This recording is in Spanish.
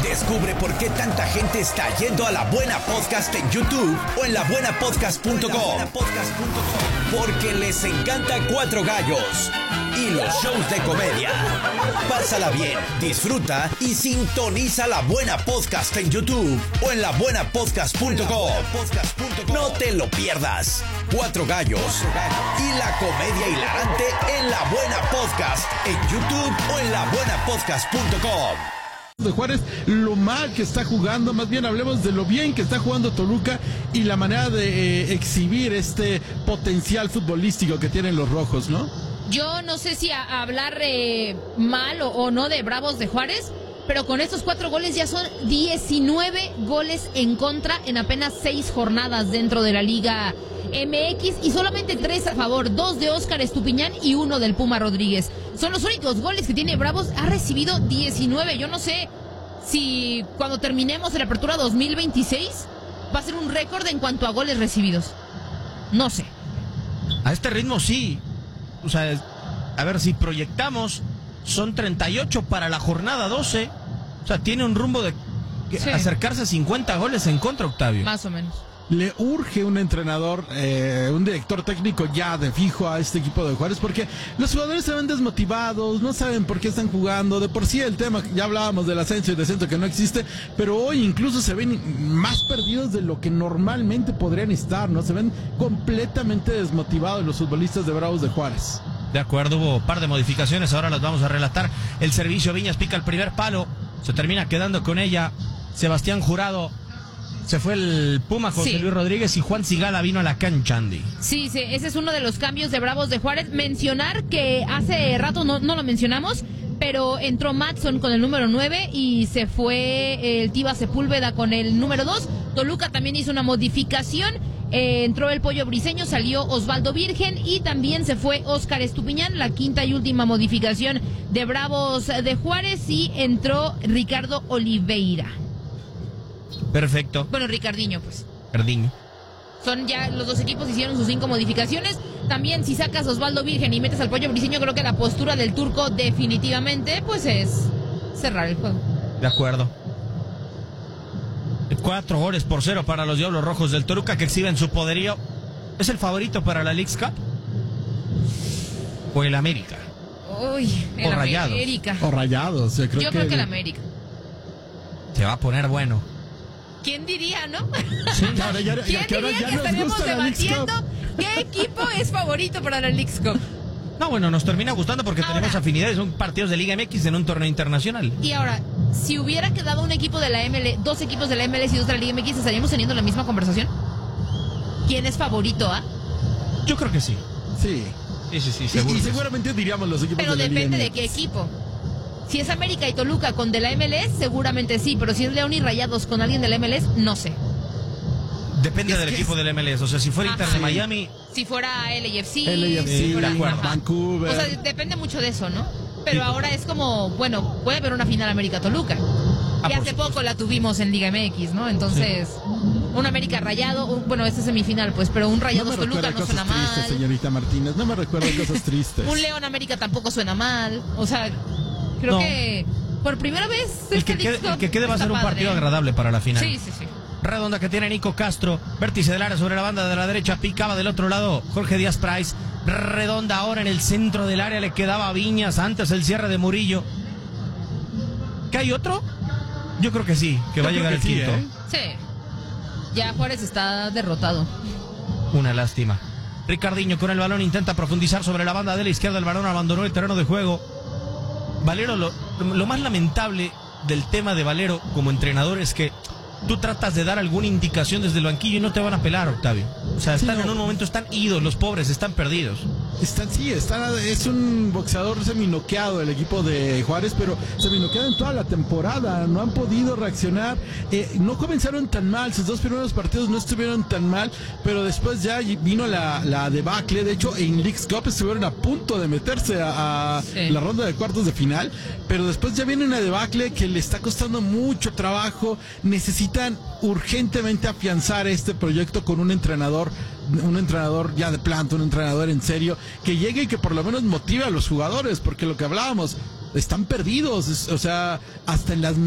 Descubre por qué tanta gente está yendo a La Buena Podcast en YouTube o en labuenapodcast.com. Porque les encanta Cuatro Gallos y los shows de comedia. Pásala bien, disfruta y sintoniza La Buena Podcast en YouTube o en labuenapodcast.com. No te lo pierdas. Cuatro Gallos y la comedia hilarante en La Buena Podcast en YouTube o en labuenapodcast.com. De Juárez, lo mal que está jugando, más bien hablemos de lo bien que está jugando Toluca y la manera de exhibir este potencial futbolístico que tienen los rojos, ¿no? Yo no sé si hablar mal o no de Bravos de Juárez, pero con estos 4 goles ya son 19 goles en contra en apenas 6 jornadas dentro de la Liga MX y solamente 3 a favor, 2 de Óscar Estupiñán y 1 del Puma Rodríguez. Son los únicos goles que tiene Bravos, ha recibido 19. Yo no sé si cuando terminemos la apertura 2026 va a ser un récord en cuanto a goles recibidos. No sé. A este ritmo sí. O sea, a ver, si proyectamos, son 38 para la jornada 12. O sea, tiene un rumbo de acercarse a 50 goles en contra, Octavio. Más o menos. Le urge un entrenador, un director técnico ya de fijo a este equipo de Juárez, porque los jugadores se ven desmotivados, no saben por qué están jugando. De por sí el tema, ya hablábamos del ascenso y descenso que no existe, pero hoy incluso se ven más perdidos de lo que normalmente podrían estar, ¿no? Se ven completamente desmotivados los futbolistas de Bravos de Juárez. De acuerdo, hubo un par de modificaciones, ahora las vamos a relatar. El servicio, Viñas pica el primer palo, se termina quedando con ella Sebastián Jurado. Se fue el Puma José Luis Rodríguez y Juan Sigala vino a la cancha, Andy. Sí, ese es uno de los cambios de Bravos de Juárez. Mencionar que hace rato no lo mencionamos, pero entró Matson con el número 9 y se fue el Tiva Sepúlveda con el número 2. Toluca también hizo una modificación. Entró el Pollo Briseño, salió Osvaldo Virgen y también se fue Óscar Estupiñán, la quinta y última modificación de Bravos de Juárez, y entró Ricardo Oliveira. Perfecto. Bueno, Ricardiño, pues. Ricardiño. Son ya, los dos equipos hicieron sus 5 modificaciones. También si sacas a Osvaldo Virgen y metes al Pollo Briseño, creo que la postura del turco definitivamente, pues es cerrar el juego. De acuerdo. 4-0 para los Diablos Rojos del Toluca, que exhiben su poderío. ¿Es el favorito para la Leagues Cup? ¿O el América? Uy, el Rayados. América. O Rayados, yo creo que el América. Se va a poner bueno. ¿Quién diría, no? Sí, ahora ya, ¿Quién diría que estaremos debatiendo qué equipo es favorito para la Leagues Cup? No, bueno, nos termina gustando porque tenemos afinidades, son partidos de Liga MX en un torneo internacional. Y ahora, si hubiera quedado un equipo de la MLS, 2 equipos de la MLS y 2 de la Liga MX, ¿estaríamos teniendo la misma conversación? ¿Quién es favorito, Yo creo que sí. Sí, seguro. Y seguramente diríamos los equipos pero de la depende Liga de qué equipo. Si es América y Toluca con de la MLS, seguramente sí, pero si es León y Rayados con alguien de la MLS, no sé. Depende del equipo del MLS, o sea, si fuera Inter de Miami... Si fuera LAFC, si fuera Vancouver. O sea, depende mucho de eso, ¿no? Pero ahora es como, bueno, puede haber una final América-Toluca. Y hace poco la tuvimos en Liga MX, ¿no? Entonces, un América Rayado, bueno, esta es semifinal, pues, pero un Rayados-Toluca no suena mal. Tristes, señorita Martínez, no me recuerda cosas tristes. Un León América tampoco suena mal, o sea... Creo que por primera vez el que quede va a ser un partido agradable para la final. Sí. Redonda que tiene Nico Castro, vértice del área sobre la banda de la derecha, picaba del otro lado Jorge Díaz Price. Redonda ahora en el centro del área, le quedaba a Viñas, antes el cierre de Murillo. ¿Qué hay otro? Yo creo que sí, que va a llegar el quinto. Sí, ya Juárez está derrotado. Una lástima. Ricardiño con el balón intenta profundizar sobre la banda de la izquierda, el balón abandonó el terreno de juego. Valero, lo más lamentable del tema de Valero como entrenador es que tú tratas de dar alguna indicación desde el banquillo y no te van a pelar, Octavio. O sea, están en un momento, están idos, los pobres, están perdidos. Es un boxeador seminoqueado el equipo de Juárez, pero seminoqueado en toda la temporada, no han podido reaccionar, no comenzaron tan mal, sus 2 primeros partidos no estuvieron tan mal, pero después ya vino la debacle. De hecho en Leagues Cup estuvieron a punto de meterse a la ronda de cuartos de final, pero después ya viene una debacle que le está costando mucho trabajo. Necesitan urgentemente afianzar este proyecto con un entrenador ya de planta, un entrenador en serio, que llegue y que por lo menos motive a los jugadores, porque lo que hablábamos, están perdidos, o sea, hasta en las